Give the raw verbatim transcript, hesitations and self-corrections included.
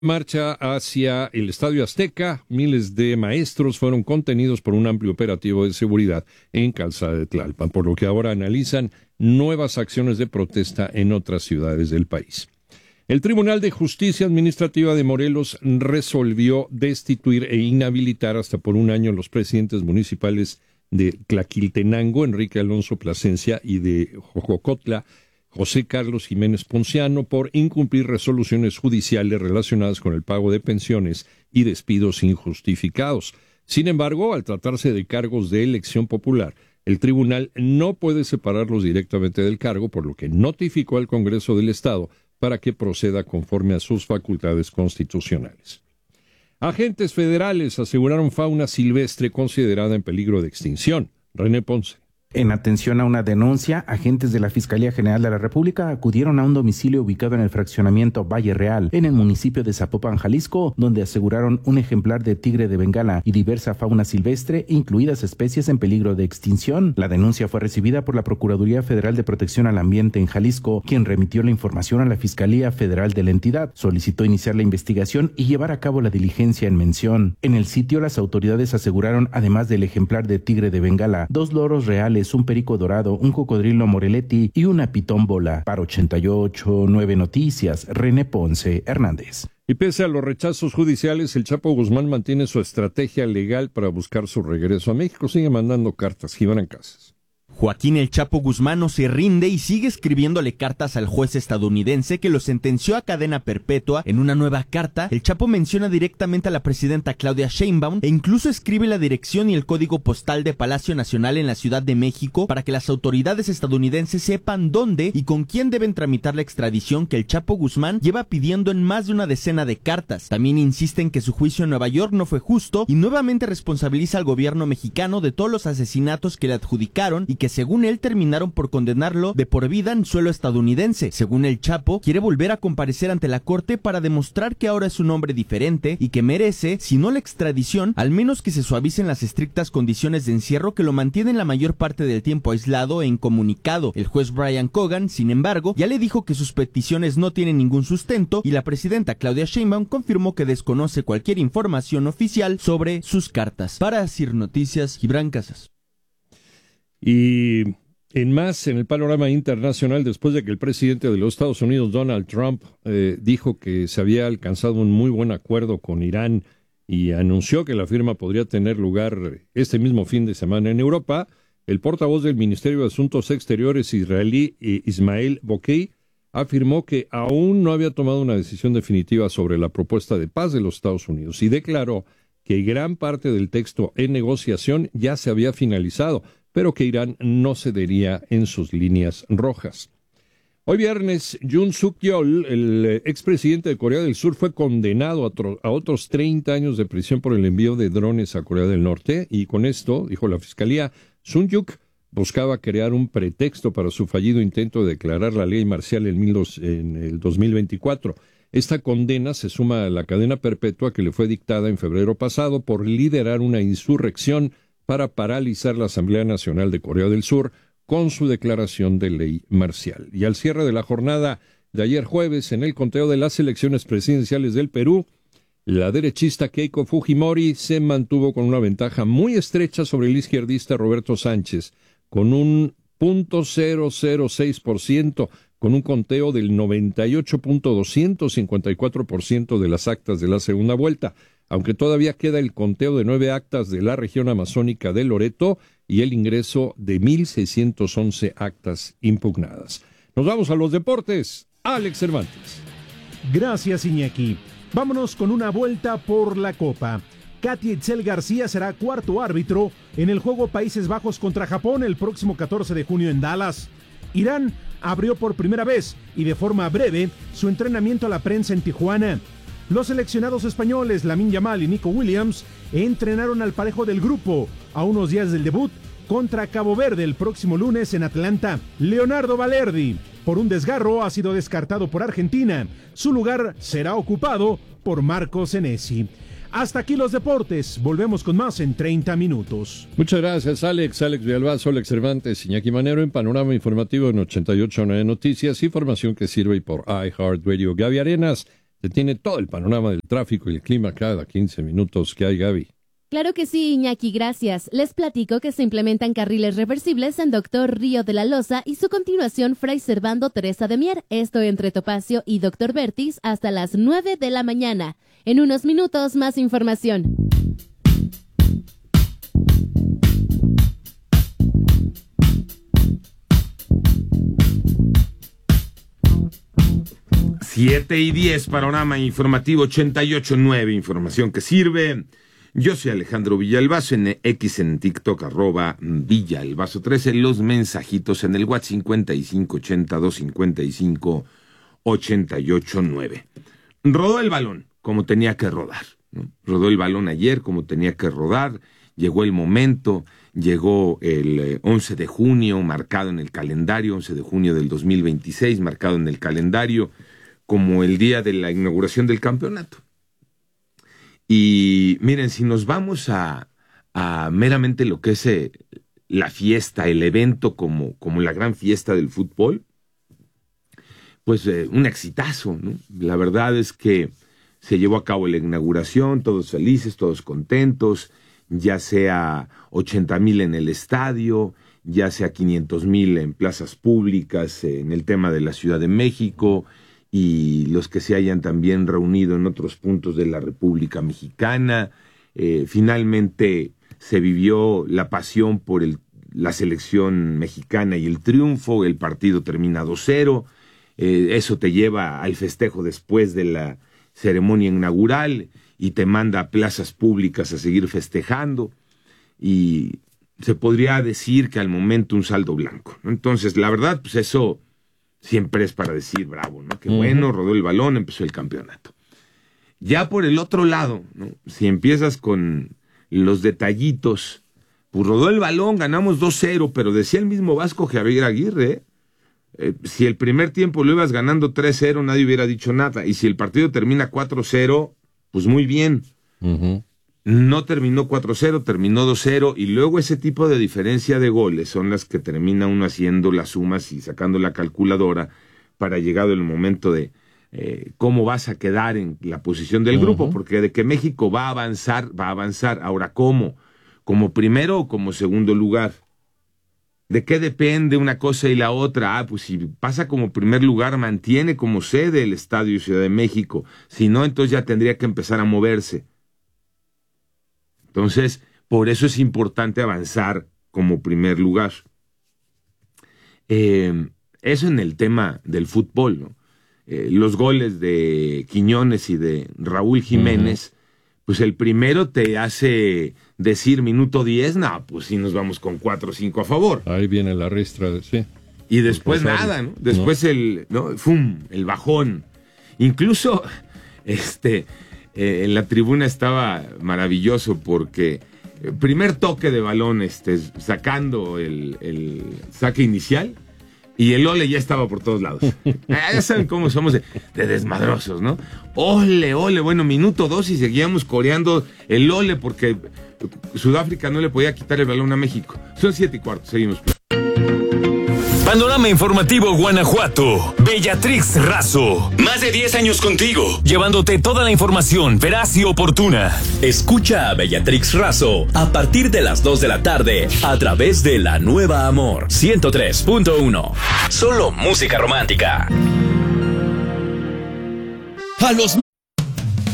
marcha hacia el Estadio Azteca. Miles de maestros fueron contenidos por un amplio operativo de seguridad en Calzada de Tlalpan, por lo que ahora analizan nuevas acciones de protesta en otras ciudades del país. El Tribunal de Justicia Administrativa de Morelos resolvió destituir e inhabilitar hasta por un año los presidentes municipales de Tlaquiltenango, Enrique Alonso Plasencia, y de Jojocotla, José Carlos Jiménez Ponciano, por incumplir resoluciones judiciales relacionadas con el pago de pensiones y despidos injustificados. Sin embargo, al tratarse de cargos de elección popular, el tribunal no puede separarlos directamente del cargo, por lo que notificó al Congreso del Estado para que proceda conforme a sus facultades constitucionales. Agentes federales aseguraron fauna silvestre considerada en peligro de extinción. René Ponce. En atención a una denuncia, agentes de la Fiscalía General de la República acudieron a un domicilio ubicado en el fraccionamiento Valle Real, en el municipio de Zapopan, Jalisco, donde aseguraron un ejemplar de tigre de Bengala y diversa fauna silvestre, incluidas especies en peligro de extinción. La denuncia fue recibida por la Procuraduría Federal de Protección al Ambiente en Jalisco, quien remitió la información a la Fiscalía Federal de la entidad, solicitó iniciar la investigación y llevar a cabo la diligencia en mención. En el sitio, las autoridades aseguraron, además del ejemplar de tigre de Bengala, dos loros reales, un perico dorado, un cocodrilo Moreletti y una pitón bola. Para ochenta y ocho punto nueve Noticias, René Ponce Hernández. Y pese a los rechazos judiciales, el Chapo Guzmán mantiene su estrategia legal para buscar su regreso a México. Sigue mandando cartas. Gibran Casas. Joaquín El Chapo Guzmán no se rinde y sigue escribiéndole cartas al juez estadounidense que lo sentenció a cadena perpetua. En una nueva carta, el Chapo menciona directamente a la presidenta Claudia Sheinbaum e incluso escribe la dirección y el código postal de Palacio Nacional en la Ciudad de México para que las autoridades estadounidenses sepan dónde y con quién deben tramitar la extradición que el Chapo Guzmán lleva pidiendo en más de una decena de cartas. También insiste en que su juicio en Nueva York no fue justo y nuevamente responsabiliza al gobierno mexicano de todos los asesinatos que le adjudicaron y que según él terminaron por condenarlo de por vida en suelo estadounidense. Según el Chapo, quiere volver a comparecer ante la corte para demostrar que ahora es un hombre diferente y que merece, si no la extradición, al menos que se suavicen las estrictas condiciones de encierro que lo mantienen la mayor parte del tiempo aislado e incomunicado. El juez Brian Cogan, sin embargo, ya le dijo que sus peticiones no tienen ningún sustento y la presidenta Claudia Sheinbaum confirmó que desconoce cualquier información oficial sobre sus cartas. Para Sir Noticias, Gibran Casas. Y en más, en el panorama internacional, después de que el presidente de los Estados Unidos, Donald Trump, eh, dijo que se había alcanzado un muy buen acuerdo con Irán y anunció que la firma podría tener lugar este mismo fin de semana en Europa, el portavoz del Ministerio de Asuntos Exteriores israelí, Ismael Bokei, afirmó que aún no había tomado una decisión definitiva sobre la propuesta de paz de los Estados Unidos y declaró que gran parte del texto en negociación ya se había finalizado, pero que Irán no cedería en sus líneas rojas. Hoy viernes, Yoon Suk-yeol, el expresidente de Corea del Sur, fue condenado a, tro- a otros treinta años de prisión por el envío de drones a Corea del Norte, y con esto, dijo la fiscalía, Sun-yuk buscaba crear un pretexto para su fallido intento de declarar la ley marcial en, mil dos, en el dos mil veinticuatro. Esta condena se suma a la cadena perpetua que le fue dictada en febrero pasado por liderar una insurrección para paralizar la Asamblea Nacional de Corea del Sur con su declaración de ley marcial. Y al cierre de la jornada de ayer jueves, en el conteo de las elecciones presidenciales del Perú, la derechista Keiko Fujimori se mantuvo con una ventaja muy estrecha sobre el izquierdista Roberto Sánchez, con un punto cero cero seis por ciento, con un conteo del noventa y ocho punto doscientos cincuenta y cuatro por ciento de las actas de la segunda vuelta, aunque todavía queda el conteo de nueve actas de la región amazónica de Loreto y el ingreso de mil seiscientas once actas impugnadas. Nos vamos a los deportes. Alex Cervantes. Gracias, Iñaki. Vámonos con una vuelta por la Copa. Katy Itzel García será cuarto árbitro en el juego Países Bajos contra Japón el próximo catorce de junio en Dallas. Irán abrió por primera vez y de forma breve su entrenamiento a la prensa en Tijuana. Los seleccionados españoles Lamine Yamal y Nico Williams entrenaron al parejo del grupo a unos días del debut contra Cabo Verde el próximo lunes en Atlanta. Leonardo Balerdi, por un desgarro, ha sido descartado por Argentina. Su lugar será ocupado por Marco Senesi. Hasta aquí los deportes. Volvemos con más en treinta minutos. Muchas gracias, Alex. Alex Villalbazo, Alex Cervantes, Iñaki Manero en Panorama Informativo en ochenta y ocho punto nueve Noticias. Información que sirve por iHeartRadio. Gaby Arenas, Se tiene todo el panorama del tráfico y el clima cada quince minutos que hay, Gaby. Claro que sí, Iñaki, gracias. Les platico que se implementan carriles reversibles en Doctor Río de la Loza y su continuación Fray Servando Teresa de Mier, esto entre Topacio y Doctor Vertis hasta las nueve de la mañana. En unos minutos, más información. siete y diez, panorama informativo ochenta y ocho punto nueve, información que sirve. Yo soy Alejandro Villalbazo, en X, en TikTok, arroba Villalbazo trece, los mensajitos en el WhatsApp cincuenta y cinco ochenta, doscientos cincuenta y cinco, ochenta y ocho nueve. Rodó el balón como tenía que rodar, ¿no? Rodó el balón ayer como tenía que rodar, llegó el momento, llegó el eh, once de junio, marcado en el calendario, once de junio del dos mil veintiséis, marcado en el calendario como el día de la inauguración del campeonato. Y miren, si nos vamos a, a meramente lo que es eh, la fiesta, el evento como, como la gran fiesta del fútbol, pues eh, un exitazo, ¿no? La verdad es que se llevó a cabo la inauguración, todos felices, todos contentos, ya sea ochenta mil en el estadio, ya sea quinientos mil en plazas públicas, eh, en el tema de la Ciudad de México, y los que se hayan también reunido en otros puntos de la República Mexicana. Eh, finalmente se vivió la pasión por el, la selección mexicana y el triunfo, el partido termina dos cero, eh, eso te lleva al festejo después de la ceremonia inaugural y te manda a plazas públicas a seguir festejando, y se podría decir que al momento un saldo blanco, ¿no? Entonces, la verdad, pues eso siempre es para decir bravo, ¿no? Qué uh-huh. bueno, rodó el balón, empezó el campeonato. Ya por el otro lado, ¿no? Si empiezas con los detallitos, pues rodó el balón, ganamos dos cero, pero decía el mismo Vasco Javier Aguirre, ¿eh? Eh, si el primer tiempo lo ibas ganando tres cero, nadie hubiera dicho nada, y si el partido termina cuatro cero, pues muy bien. Uh-huh. No terminó cuatro cero, terminó dos cero, y luego ese tipo de diferencia de goles son las que termina uno haciendo las sumas y sacando la calculadora para llegado el momento de eh, cómo vas a quedar en la posición del uh-huh. grupo, porque de que México va a avanzar, va a avanzar. Ahora, ¿cómo? ¿Como primero o como segundo lugar? ¿De qué depende una cosa y la otra? Ah, pues si pasa como primer lugar, mantiene como sede el Estadio Ciudad de México. Si no, entonces ya tendría que empezar a moverse. Entonces, por eso es importante avanzar como primer lugar. Eh, eso en el tema del fútbol, ¿no? Eh, los goles de Quiñones y de Raúl Jiménez, uh-huh. pues el primero te hace decir minuto diez, no, pues sí nos vamos con cuatro o cinco a favor. Ahí viene la ristra, sí. Y después nada, ¿no? Después no. el, ¿no? ¡Fum! El bajón. Incluso, este... Eh, en la tribuna estaba maravilloso porque eh, primer toque de balón, este, sacando el, el saque inicial, y el ole ya estaba por todos lados. eh, ya saben cómo somos de, de desmadrosos, ¿no? Ole, ole, bueno, minuto dos y seguíamos coreando el ole porque Sudáfrica no le podía quitar el balón a México. Son siete y cuarto, seguimos. Panorama Informativo Guanajuato. Bellatrix Razo. Más de diez años contigo, llevándote toda la información veraz y oportuna. Escucha a Bellatrix Razo a partir de las dos de la tarde a través de La Nueva Amor ciento tres punto uno. Solo música romántica. A los